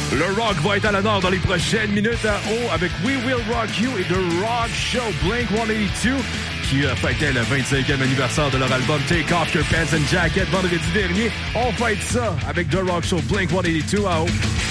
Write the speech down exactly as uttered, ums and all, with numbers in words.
Le rock va être à l'honneur dans les prochaines minutes à haut avec We Will Rock You et The Rock Show. Blink one eighty-two qui euh, fêtait le vingt-cinquième anniversaire de leur album Take Off Your Pants and Jacket vendredi dernier. On fête ça avec The Rock Show, Blink one eighty-two à haut.